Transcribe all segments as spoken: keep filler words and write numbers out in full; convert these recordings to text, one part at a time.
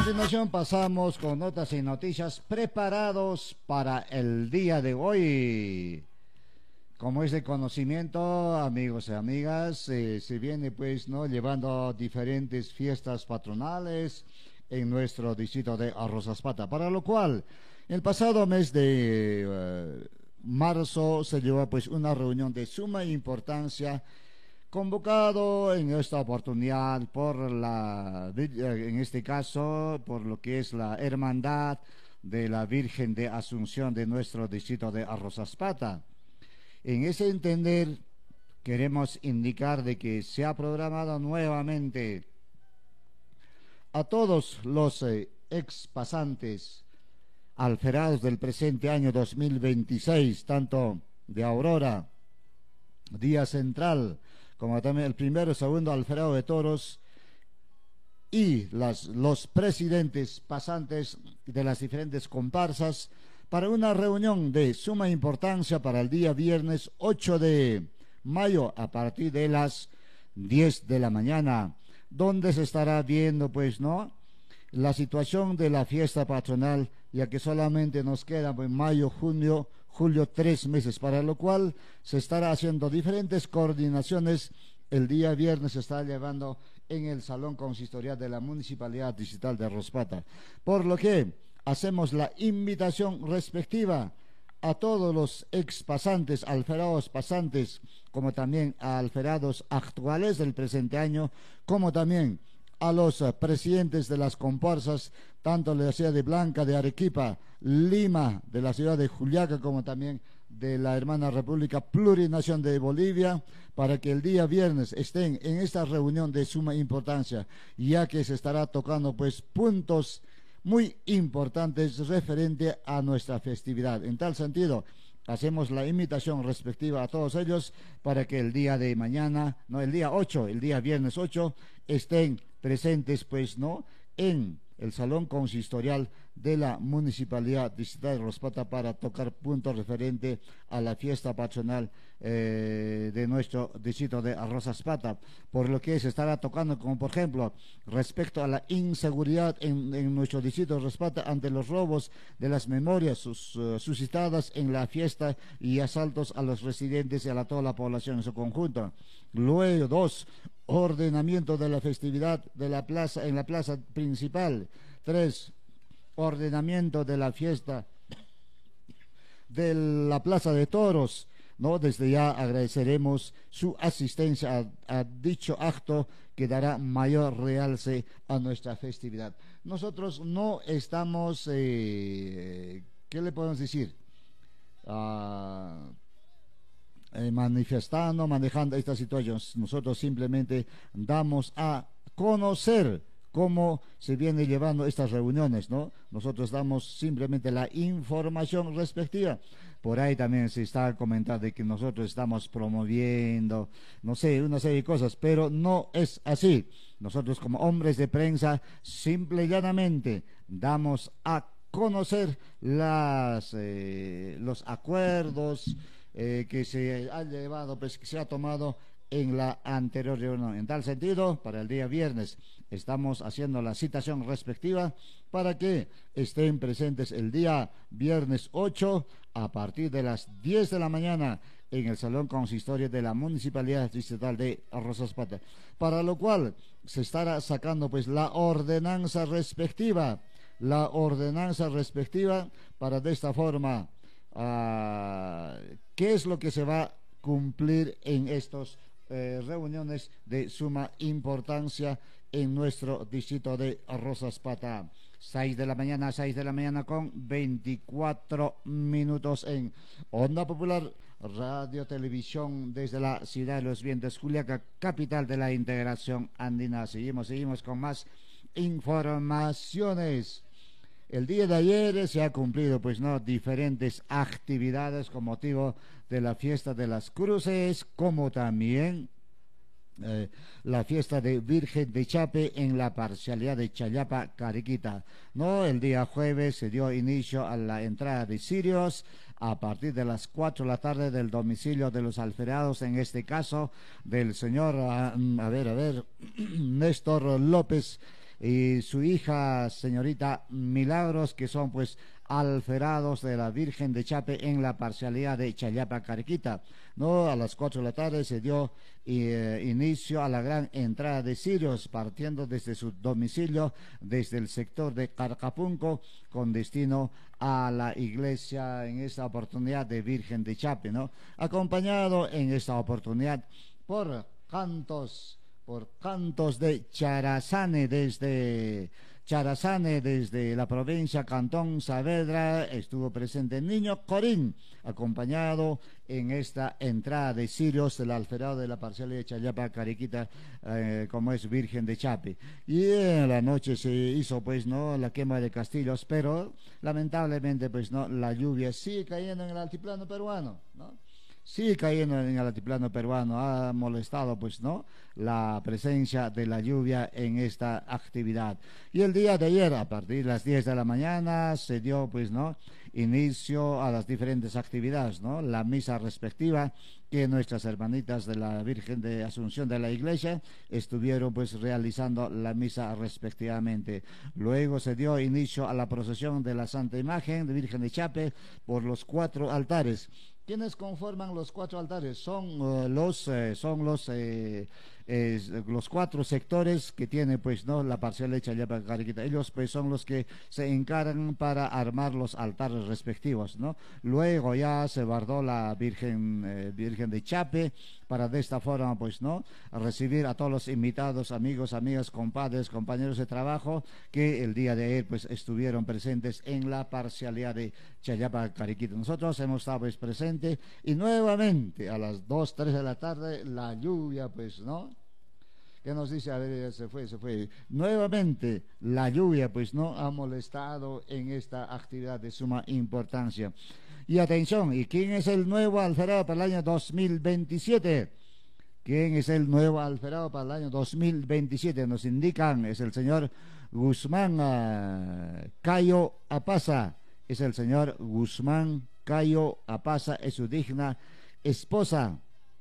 continuación pasamos con notas y noticias preparados para el día de hoy. Como es de conocimiento, amigos y amigas, eh, se viene pues no llevando diferentes fiestas patronales en nuestro distrito de Arrozaspata, para lo cual el pasado mes de eh, marzo se llevó pues una reunión de suma importancia, convocado en esta oportunidad por la, en este caso, por lo que es la Hermandad de la Virgen de Asunción de nuestro distrito de Arrozaspata. En ese entender, queremos indicar de que se ha programado nuevamente a todos los eh, ex pasantes alferados del presente año dos mil veintiséis, tanto de Aurora, Día Central, como también el primero y segundo alferado de toros, y las, los presidentes pasantes de las diferentes comparsas, para una reunión de suma importancia para el día viernes ocho de mayo a partir de las diez de la mañana, donde se estará viendo pues no la situación de la fiesta patronal, ya que solamente nos quedan pues, mayo, junio, julio, tres meses, para lo cual se estará haciendo diferentes coordinaciones. El día viernes se está llevando en el Salón Consistorial de la Municipalidad Distrital de Arrozaspata, por lo que hacemos la invitación respectiva a todos los ex pasantes, alferados pasantes, como también a alferados actuales del presente año, como también a los uh, presidentes de las comparsas, tanto de la ciudad de Blanca, de Arequipa, Lima, de la ciudad de Juliaca, como también de la hermana República Plurinación de Bolivia, para que el día viernes estén en esta reunión de suma importancia, ya que se estará tocando pues puntos muy importantes referente a nuestra festividad. En tal sentido, hacemos la invitación respectiva a todos ellos para que el día de mañana, no, el día ocho, el día viernes ocho, estén presentes, pues, ¿no?, en el Salón Consistorial de la Municipalidad Distrital de Arrozaspata para tocar puntos referente a la fiesta patronal eh, de nuestro distrito de Arrozaspata, por lo que se estará tocando, como por ejemplo, respecto a la inseguridad en, en nuestro distrito de Arrozaspata ante los robos de las memorias sus, uh, suscitadas en la fiesta y asaltos a los residentes y a la, toda la población en su conjunto. Luego, dos, ordenamiento de la festividad de la plaza en la plaza principal. Tres, ordenamiento de la fiesta de la plaza de toros, ¿no? Desde ya agradeceremos su asistencia a, a dicho acto que dará mayor realce a nuestra festividad. Nosotros no estamos, eh, ¿qué le podemos decir? Uh, Eh, manifestando, manejando esta situación. Nosotros simplemente damos a conocer cómo se viene llevando estas reuniones, ¿no? Nosotros damos simplemente la información respectiva. Por ahí también se está comentando de que nosotros estamos promoviendo, no sé, una serie de cosas, pero no es así. Nosotros como hombres de prensa, simple y llanamente damos a conocer las, eh, los acuerdos Eh, que se ha llevado, pues que se ha tomado en la anterior reunión. En tal sentido, para el día viernes estamos haciendo la citación respectiva para que estén presentes el día viernes ocho a partir de las diez de la mañana en el Salón Consistorio de la Municipalidad Distrital de Arrozaspata, para lo cual se estará sacando pues la ordenanza respectiva, la ordenanza respectiva para de esta forma Uh, qué es lo que se va a cumplir en estas eh, reuniones de suma importancia en nuestro distrito de Arrozaspata. seis de la mañana, seis de la mañana con veinticuatro minutos en Onda Popular, Radio Televisión desde la ciudad de Los Vientos, Juliaca, capital de la integración andina. Seguimos, seguimos con más informaciones. El día de ayer se ha cumplido pues no diferentes actividades con motivo de la fiesta de las cruces, como también eh, la fiesta de Virgen de Chape en la parcialidad de Chayapa, Cariquita. No, el día jueves se dio inicio a la entrada de cirios a partir de las cuatro de la tarde del domicilio de los alferados, en este caso del señor, a, a ver, a ver, Néstor López y su hija, señorita Milagros, que son pues alferados de la Virgen de Chape en la parcialidad de Chayapa Carequita. No, a las cuatro de la tarde se dio eh, inicio a la gran entrada de cirios, partiendo desde su domicilio, desde el sector de Carcapunco, con destino a la iglesia en esta oportunidad de Virgen de Chape, ¿no? Acompañado en esta oportunidad por cantos, por cantos de Charazane desde Charazane, desde la provincia Cantón Saavedra, estuvo presente el niño Corín, acompañado en esta entrada de cirios del alferado de la parcialidad de Chayapa Carequita, eh, como es Virgen de Chape. Y en la noche se hizo pues no la quema de castillos, pero lamentablemente pues no, la lluvia sigue cayendo en el altiplano peruano, ¿no? Sigue cayendo en el altiplano peruano, ha molestado pues no la presencia de la lluvia en esta actividad. Y el día de ayer, a partir de las diez de la mañana, se dio pues no inicio a las diferentes actividades, no la misa respectiva que nuestras hermanitas de la Virgen de Asunción de la Iglesia estuvieron pues realizando la misa respectivamente. Luego se dio inicio a la procesión de la Santa Imagen de Virgen de Chape por los cuatro altares. ¿Quiénes conforman los cuatro altares? Son uh, los eh, son los eh, eh, los cuatro sectores que tiene pues no la parcial de Chayapa Carequita. Ellos pues son los que se encargan para armar los altares respectivos, ¿no? Luego ya se guardó la Virgen eh, Virgen de Chape para de esta forma pues no recibir a todos los invitados, amigos, amigas, compadres, compañeros de trabajo que el día de ayer pues estuvieron presentes en la parcialidad de Chayapa Carequita. Nosotros hemos estado pues presentes y nuevamente a las dos, tres de la tarde la lluvia pues no ¿qué nos dice? A ver, se fue, se fue. Nuevamente, la lluvia, pues, no ha molestado en esta actividad de suma importancia. Y atención, ¿y quién es el nuevo alferado para el año dos mil veintisiete? ¿Quién es el nuevo alferado para el año dos mil veintisiete? Nos indican, es el señor Guzmán uh, Cayo Apasa. Es el señor Guzmán Cayo Apasa, es su digna esposa.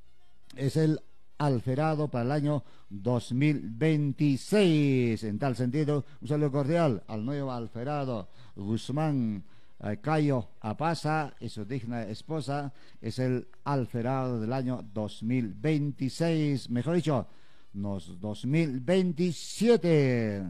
Es el alferado para el año dos mil veintiséis. En tal sentido, un saludo cordial al nuevo alferado Guzmán eh, Cayo Apasa y su digna esposa. Es el alferado del año dos mil veintiséis, mejor dicho, nos dos mil veintisiete.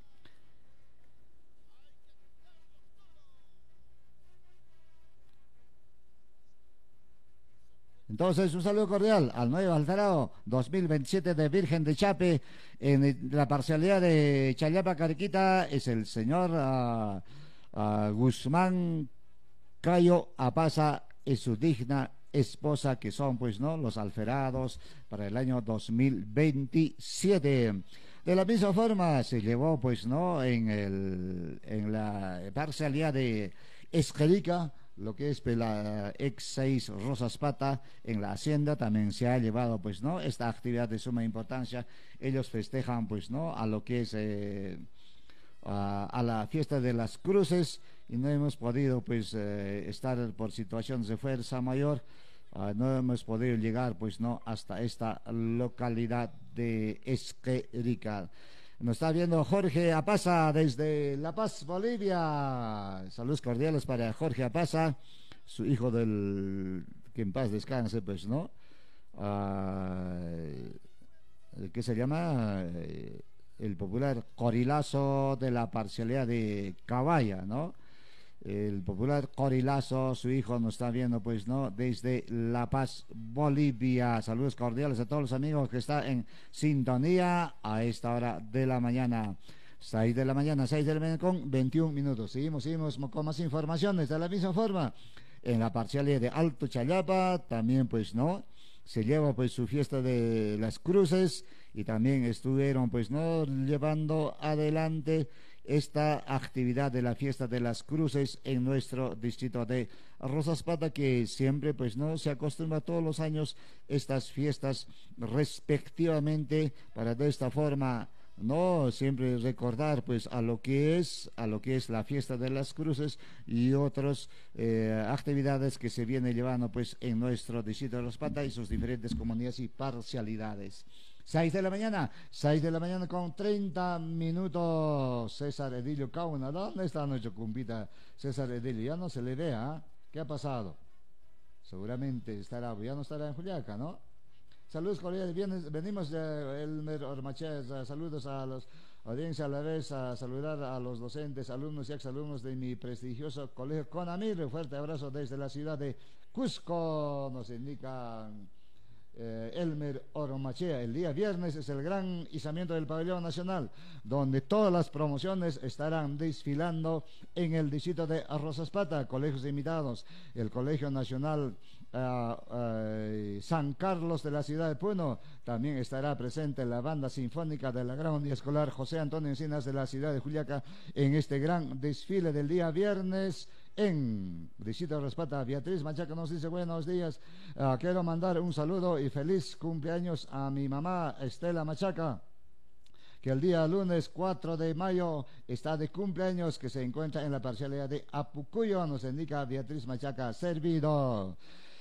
Entonces, un saludo cordial al nuevo alferado dos mil veintisiete de Virgen de Chape. En la parcialidad de Chayapa Carequita es el señor uh, uh, Guzmán Cayo Apasa y su digna esposa, que son pues no los alferados para el año dos mil veintisiete. De la misma forma se llevó pues no en, el, en la parcialidad de Esquerica, lo que es la ex seis Rosas Pata en la hacienda, también se ha llevado pues no esta actividad de suma importancia. Ellos festejan pues no a lo que es eh, a, a la fiesta de las cruces y no hemos podido pues eh, estar por situaciones de fuerza mayor. Uh, no hemos podido llegar pues no hasta esta localidad de Esquerica. Nos está viendo Jorge Apasa desde La Paz, Bolivia. Saludos cordiales para Jorge Apasa, su hijo del que en paz descanse, pues, ¿no? Uh, ¿Qué se llama? Uh, el popular Corilazo de la parcialidad de Caballa, ¿no? El popular Corilazo, su hijo nos está viendo, pues, ¿no? Desde La Paz, Bolivia. Saludos cordiales a todos los amigos que están en sintonía a esta hora de la mañana. seis de la mañana, seis de la mañana con veintiún minutos. Seguimos, seguimos con más informaciones. De la misma forma, en la parcialidad de Alto Chayapa, también, pues, ¿no? Se lleva, pues, su fiesta de las cruces y también estuvieron, pues, ¿no? Llevando adelante esta actividad de la fiesta de las cruces en nuestro distrito de Rosas Pata, que siempre pues no se acostumbra todos los años estas fiestas respectivamente para de esta forma no siempre recordar pues a lo que es a lo que es la fiesta de las cruces y otras eh, actividades que se viene llevando pues en nuestro distrito de Rosas Pata y sus diferentes comunidades y parcialidades. seis de la mañana, seis de la mañana con treinta minutos. César Edilio Cauna, ¿dónde está nuestro compita César Edilio? Ya no se le ve, ¿ah? ¿eh? ¿Qué ha pasado? Seguramente estará, ya no estará en Juliaca, ¿no? Saludos cordiales, venimos de Elmer Ormachea, saludos a los audiencia a la vez, a saludar a los docentes, alumnos y exalumnos de mi prestigioso colegio Conamir. Un fuerte abrazo desde la ciudad de Cusco, nos indica eh, Elmer Ormachea. El día viernes es el gran izamiento del pabellón nacional, donde todas las promociones estarán desfilando en el distrito de Rosaspata, colegios invitados, el Colegio Nacional Uh, uh, San Carlos de la ciudad de Puno, también estará presente la banda sinfónica de la Gran Unidad Escolar José Antonio Encinas de la ciudad de Juliaca en este gran desfile del día viernes en Distrito de Rosaspata. Beatriz Machaca nos dice buenos días, uh, quiero mandar un saludo y feliz cumpleaños a mi mamá Estela Machaca, que el día lunes cuatro de mayo está de cumpleaños, que se encuentra en la parcialidad de Apucuyo, nos indica Beatriz Machaca, servido.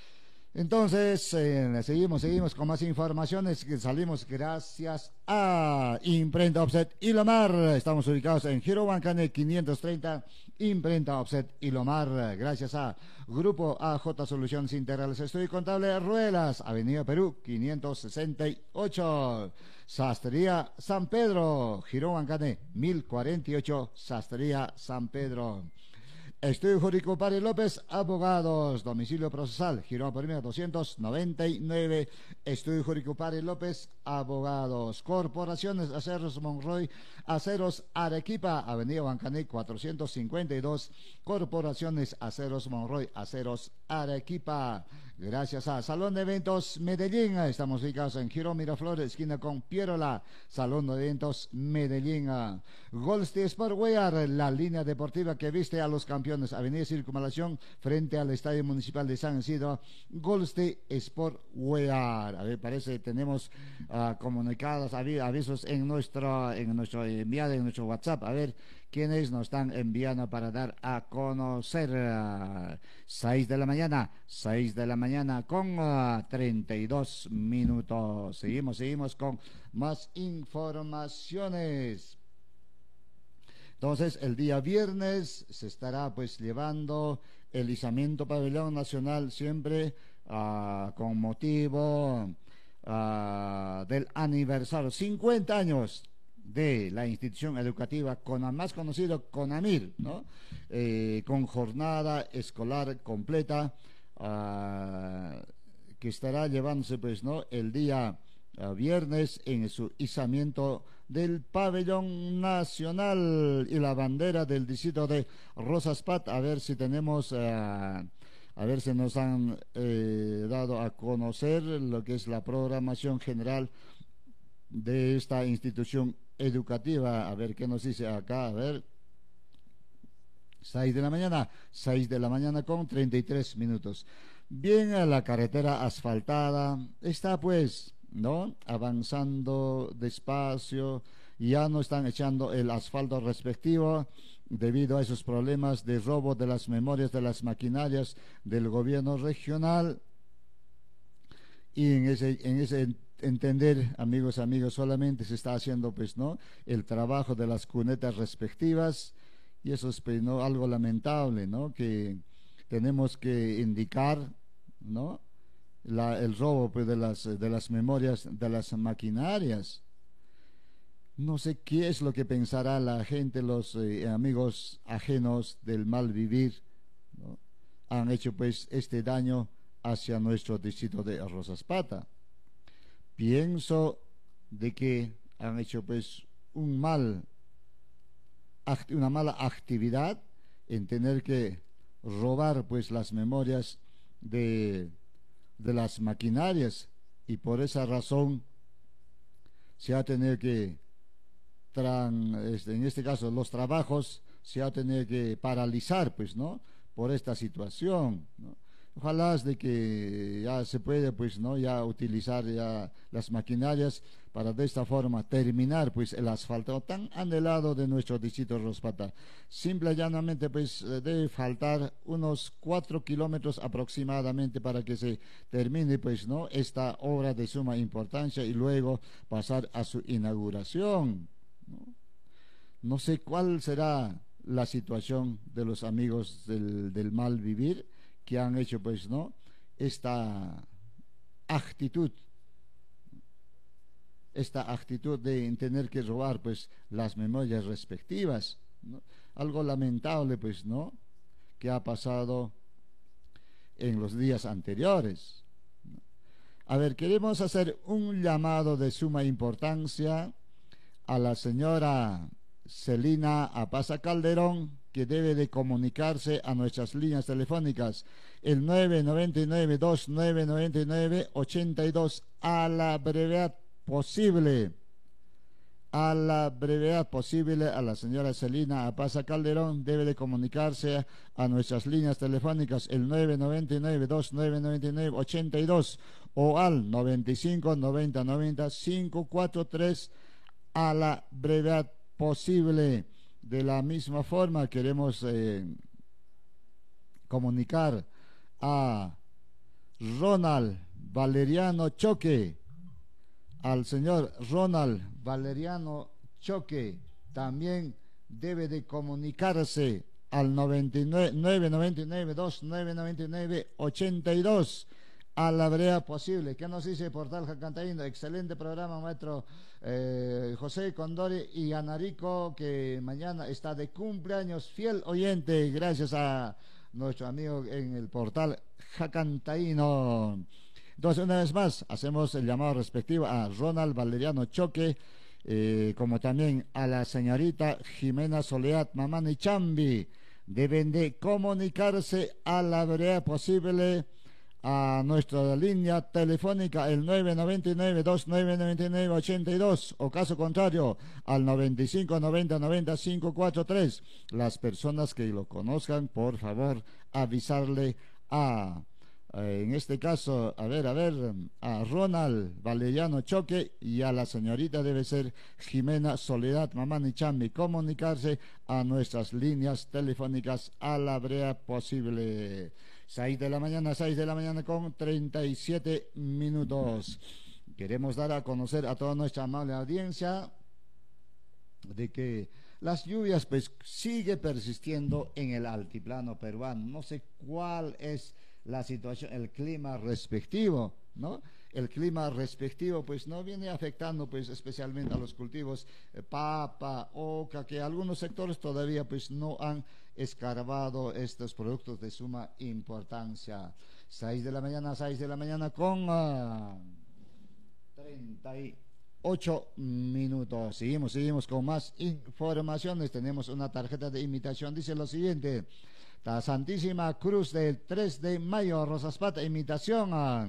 Entonces, eh, seguimos, seguimos con más informaciones que salimos gracias a Imprenta Offset Ilomar. Estamos ubicados en Giro Huancane quinientos treinta, Imprenta Offset Ilomar. Gracias a Grupo A J Soluciones Integrales Estudio Contable Ruelas, Avenida Perú quinientos sesenta y ocho. Sastrería San Pedro, Giro Huancane mil cuarenta y ocho, Sastrería San Pedro. Estudio Jurídico Pari López, abogados, domicilio procesal, Girón Primera doscientos noventa y nueve. Estudio Jurídico Pari López, abogados. Corporaciones Aceros Monroy, Aceros Arequipa, Avenida Huancané cuatrocientos cincuenta y dos. Corporaciones Aceros Monroy, Aceros Arequipa. Gracias a Salón de Eventos Medellín, estamos ubicados en Girón Miraflores, esquina con Pierola. Salón de Eventos Medellín. Golsti Sportwear, la línea deportiva que viste a los campeones. Avenida Circunvalación, frente al Estadio Municipal de San Isidro. Golsti Sportwear. A ver, parece que tenemos uh, comunicados, avisos en nuestro, en nuestro enviado, en nuestro WhatsApp. A ver, ¿quiénes nos están enviando para dar a conocer? Uh, seis de la mañana, seis de la mañana con uh, treinta y dos minutos. Seguimos, seguimos con más informaciones. Entonces, el día viernes se estará pues llevando el izamiento pabellón nacional, siempre uh, con motivo uh, del aniversario, cincuenta años de la institución educativa, con más conocido Conamir, ¿no? Eh, con jornada escolar completa, uh, que estará llevándose pues, ¿no? El día uh, viernes en su izamiento del pabellón nacional y la bandera del distrito de Rosaspat. A ver si tenemos, uh, a ver si nos han eh, dado a conocer lo que es la programación general de esta institución educativa. A ver qué nos dice acá, a ver. seis de la mañana, seis de la mañana con treinta y tres minutos. Bien, a la carretera asfaltada está pues, ¿no? Avanzando despacio, ya no están echando el asfalto respectivo debido a esos problemas de robo de las memorias de las maquinarias del gobierno regional. Y en ese, en ese entender, amigos, amigos, solamente se está haciendo pues, ¿no? El trabajo de las cunetas respectivas, y eso es pues, ¿no? Algo lamentable, ¿no? Que tenemos que indicar, ¿no? La, el robo pues, de las de las memorias de las maquinarias. No sé qué es lo que pensará la gente, los eh, amigos ajenos del mal vivir, ¿no? Han hecho pues este daño hacia nuestro distrito de Rosaspata. Pienso de que han hecho pues un mal, una mala actividad en tener que robar pues las memorias de, de las maquinarias, y por esa razón se ha tenido que tran, este, en este caso los trabajos se ha tenido que paralizar pues, ¿no? Por esta situación, ¿no? Ojalá es de que ya se puede pues, ¿no? Ya utilizar ya las maquinarias para de esta forma terminar pues el asfaltado tan anhelado de nuestro distrito de Rospata. Simple y llanamente pues debe faltar unos cuatro kilómetros aproximadamente para que se termine pues no esta obra de suma importancia y luego pasar a su inauguración, ¿no? No sé cuál será la situación de los amigos del, del mal vivir que han hecho pues no esta actitud esta actitud de tener que robar pues las memorias respectivas, ¿no? Algo lamentable pues no que ha pasado en los días anteriores, ¿no? A ver, queremos hacer un llamado de suma importancia a la señora Celina Apaza Calderón, que debe de comunicarse a nuestras líneas telefónicas, el nueve nueve nueve, dos nueve nueve nueve, ocho dos, a la brevedad posible, a la brevedad posible a la señora Celina Apaza Calderón debe de comunicarse a nuestras líneas telefónicas, el nueve nueve nueve, dos nueve nueve nueve, ocho dos o al noventa y cinco, noventa, noventa, cinco cuatro tres, a la brevedad posible. De la misma forma queremos eh, comunicar a Ronald Valeriano Choque, al señor Ronald Valeriano Choque, también debe de comunicarse al noventa y nueve, nueve nueve nueve, dos nueve nueve nueve, ocho dos, a la brevedad posible. ¿Qué nos dice Portal Jacantaíno? Excelente programa, maestro eh, José Condori y Anarico, que mañana está de cumpleaños, fiel oyente, gracias a nuestro amigo en el Portal Jacantaíno. Entonces, una vez más, hacemos el llamado respectivo a Ronald Valeriano Choque, eh, como también a la señorita Jimena Soledad Mamani Chambi. Deben de comunicarse a la brevedad posible a nuestra línea telefónica, el nueve nueve nueve, dos nueve nueve nueve, ocho dos, o caso contrario al noventa y cinco, noventa, noventa, cinco cuatro tres. Las personas que lo conozcan, por favor, avisarle a eh, en este caso, a ver, a ver, a Ronald Valeriano Choque y a la señorita debe ser Jimena Soledad Mamani Chambi, comunicarse a nuestras líneas telefónicas a la brevedad posible. seis de la mañana, seis de la mañana con treinta y siete minutos. Queremos dar a conocer a toda nuestra amable audiencia de que las lluvias pues sigue persistiendo en el altiplano peruano. No sé cuál es la situación, el clima respectivo, ¿no? El clima respectivo pues no viene afectando pues especialmente a los cultivos eh, papa, oca, que algunos sectores todavía pues no han escarbado estos productos de suma importancia. seis de la mañana, seis de la mañana con uh, treinta y ocho minutos. Seguimos, seguimos con más informaciones. Tenemos una tarjeta de invitación, dice lo siguiente: la Santísima Cruz del tres de mayo, Rosaspata, invitación a,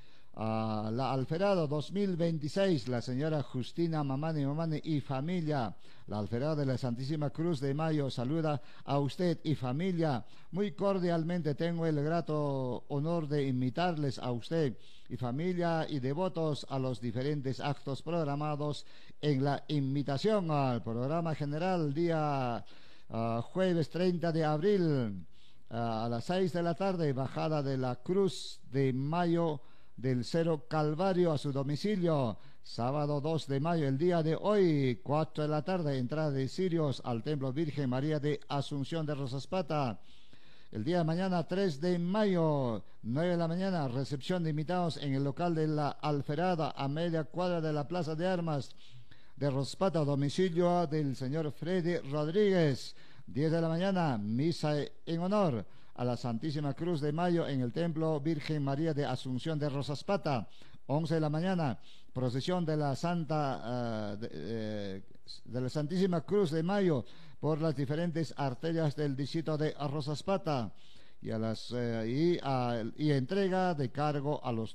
a la Alferado dos mil veintiséis, la señora Justina Mamani Mamani y familia. La Alferado de la Santísima Cruz de Mayo saluda a usted y familia. Muy cordialmente tengo el grato honor de invitarles a usted y familia y devotos a los diferentes actos programados en la invitación al programa general día Uh, jueves treinta de abril uh, a las seis de la tarde, bajada de la Cruz de Mayo del Cerro Calvario a su domicilio. Sábado dos de mayo, el día de hoy, cuatro de la tarde, entrada de cirios al Templo Virgen María de Asunción de Rosaspata. El día de mañana, tres de mayo, nueve de la mañana, recepción de invitados en el local de la Alferada, a media cuadra de la Plaza de Armas de Rosaspata, domicilio del señor Freddy Rodríguez. diez de la mañana, misa en honor a la Santísima Cruz de Mayo en el Templo Virgen María de Asunción de Rosaspata. once de la mañana, procesión de la Santa uh, de, eh, de la Santísima Cruz de Mayo por las diferentes arterias del distrito de Rosaspata y a las eh, y, a, y entrega de cargo a los